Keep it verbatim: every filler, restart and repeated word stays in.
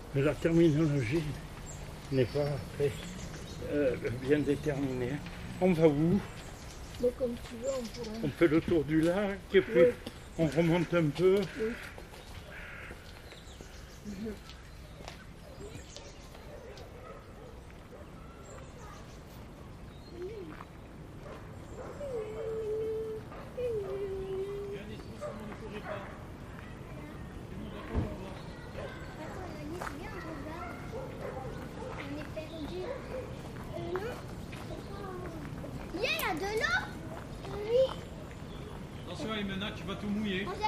Mais la terminologie n'est pas très, euh, bien déterminée. On va où? Bon, comme tu veux, on pourrait... On fait le tour du lac et puis Oui. on remonte un peu. Oui. Mhm. Attention Aymena, tu vas tout mouiller.